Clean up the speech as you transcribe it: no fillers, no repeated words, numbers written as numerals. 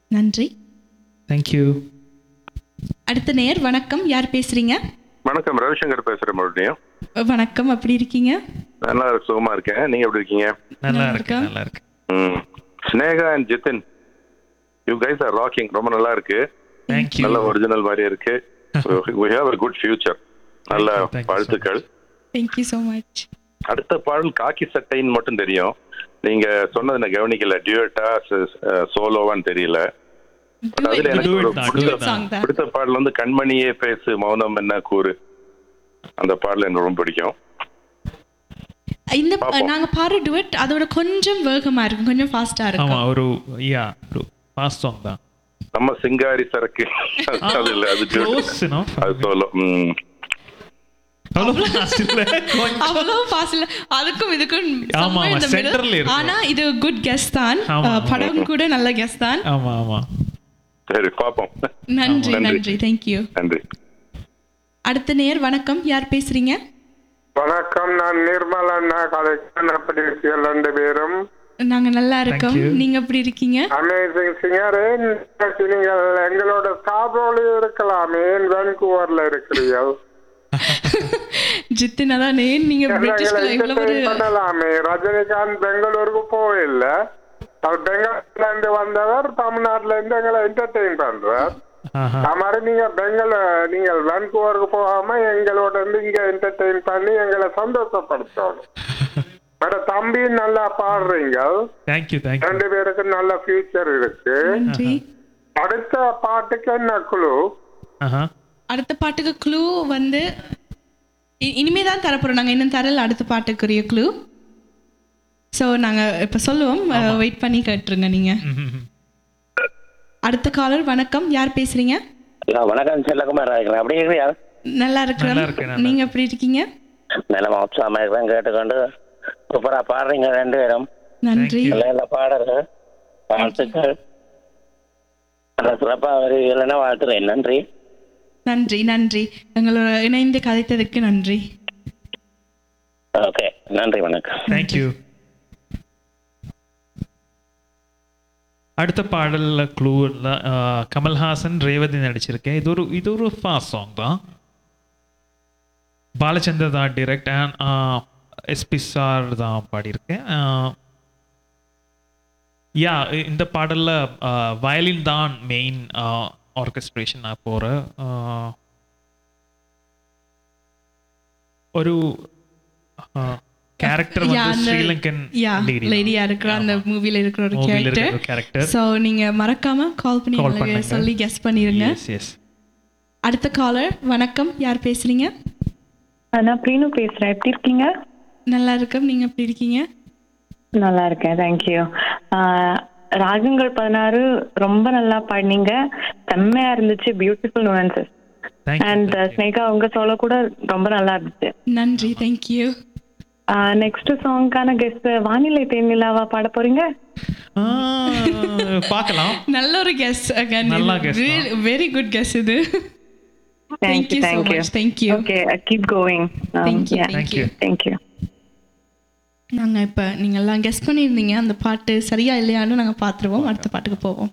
நன்றி. தேங்க்யூ. அடுத்த நேர் வணக்கம், யார் பேசுறீங்க? வணக்கம், ரவிசங்கர் பேசுறேன் மறுபடியும். வணக்கம், எப்படி இருக்கீங்க? நல்லா சுகமா இருக்கேன். நீங்க எப்படி இருக்கீங்க? நல்லா இருக்கு, நல்லா இருக்கு. Sneha and Jithin, you guys are rocking. ரொம்ப நல்லா இருக்கு. தேங்க்யூ. நல்ல ஒரிஜினல் மாதிரி இருக்கு. we have a good future. நல்ல வாழ்த்துக்கள். Thank you so much. அடுத்த பாடல் காக்கி சட்டைன்னு மட்டும் தெரியும். நீங்க சொன்னது நான் கவனிக்கல. டியூட்டா சோலோவான்னு தெரியல. அதுல எனக்கு ஒரு பிடித்த பாடல் வந்து கண்மணியே பேசு மௌனம் என்ன கூறு. அந்த பாடல் எனக்கு ரொம்ப பிடிக்கும். இந்த நாங்க பாரு டுவெட் அதோட கொஞ்சம் வேகமா இருக்கு, கொஞ்சம் ஃபாஸ்டா இருக்கு. ஆமா, ஒரு ஃபாஸ்ட் சாங் தான். நம்ம சிங்காரி சரக்கு அது இல்ல, அது க்ளோஸ் நோ, அது சோலோ. அவ்வளவு ஃபாஸ்ட் இல்ல, அதுக்கும் இதுக்கும் ஆமா சென்டர்ல இருக்கு. ஆனா இது குட் கெஸ் தான். படம் கூட நல்ல கெஸ் தான். ஆமா ஆமா. சரி பாப்போம். நன்றி நன்றி, thank you. நன்றி. அடுத்த நேர் வணக்கம், யார் பேசுறீங்க? வணக்கம், நான் நிர்மல் அண்ணா கலெக்ஷன். அப்படி இருக்கீங்க ரெண்டு பேரும்? நாங்க நல்லா இருக்கோம், நீங்க எப்படி இருக்கீங்க? Amazing singer. நீங்கள் எங்களோட ஸ்காப்ரோல இருக்கலாமே, வான்கூவர்ல இருக்கிறீர்கள். ஜித்தின் அதான் நீங்க பண்ணலாமே. ரஜினிகாந்த் பெங்களூருக்கு போயில்ல, அவர் பெங்களூர்ல இருந்து வந்தவர் தமிழ்நாட்டுல இருந்து எங்களை என்டர்டெயின் பண்றார். மாதிரி நீங்கள் வான்கூவருக்கு போகாம எங்களோட இருந்து இங்க என்டர்டெயின் பண்ணி எங்களை சந்தோஷப்படுத்தணும். தம்பி நல்லா பாடுறீங்க. ரெண்டு பேருக்கு நல்ல ஃபியூச்சர் இருக்கு. அடுத்த பாட்டுக்கு என்ன குழு? அடுத்த பாட்டுக்கு க்ளூ வந்து இனிமேதான் தரப்போறோம். நாங்க இன்னும் தரல அடுத்த பாட்டுக்குரிய க்ளூ. ஸோ நாங்க இப்ப சொல்லுவோம், வெயிட் பண்ணி கேட்டுருங்க நீங்க. அடுத்த காலர் வணக்கம், யார் பேசுறீங்க? வணக்கம், செல்லகுமார். அப்படி இருக்கீங்க? நல்லா இருக்கிறேன், நீங்க எப்படி இருக்கீங்க? நல்ல உற்சாகமா இருக்கிறேன். கேட்டுக்கொண்டு சூப்பரா பாடுறீங்க ரெண்டு பேரும். நன்றி. நல்ல பாடுறது, வாழ்த்துக்கள். சிறப்பா வருவீங்கன்னா வாழ்த்துறேன். நன்றி நன்றி நன்றி, எங்களோட இணைந்து கதைத்ததுக்கு நன்றி. ஓகே, நன்றி, வணக்கம். தேங்க்யூ. அடுத்த பாடல்ல க்ளூ கமல்ஹாசன் ரேவதி நடிச்சிருக்கேன். இது ஒரு ஃபாஸ்ட் சாங் தான். பாலச்சந்தர் தான் டிரெக்ட் அண்ட் எஸ்பி சார் தான் பாடியிருக்கேன். இந்த பாடல்ல வயலின் தான் மெயின் ஆர்கெஸ்ட்ரேஷன் போற ஒரு கேரக்டர் வந்து ஸ்ரீலங்கன் லேடியா இருக்கிற அந்த மூவில இருக்கிற ஒரு கேரக்டர். சோ நீங்க மறக்காம கால் பண்ணி சொல்லி கெஸ் பண்ணிருங்க. எஸ். அடுத்த காலர் வணக்கம், யார் பேசுறீங்க? நான் பிரீனு பேசுறேன். எப்படி இருக்கீங்க? நல்லா இருக்கேன், நீங்க எப்படி இருக்கீங்க? நல்லா இருக்கேன், தேங்க்யூ. ராகங்கள் 16 ரொம்ப நல்லா பாடினீங்க, செம்மையா இருந்துச்சு. Beautiful nuances. அண்ட் ஸ்னேகா உங்க சோலோ கூட ரொம்ப நல்லா இருந்துச்சு. நன்றி, தேங்க்யூ. நெக்ஸ்ட் சாங்கான கெஸ்ட் வானிலை தேனிலாவா பாட போறீங்க? பார்க்கலாம். நல்ல ஒரு கெஸ், வெரி குட் கெஸ் இது. Thank you so much. Thank you. Okay, keep going. Thank you. நாங்க இப்ப நீங்க எல்லாம் கெஸ் பண்ணிருந்தீங்க, அந்த பாட்டு சரியா இல்லையான்னு நாங்க பாத்துருவோம். அடுத்த பாட்டுக்கு போவோம்.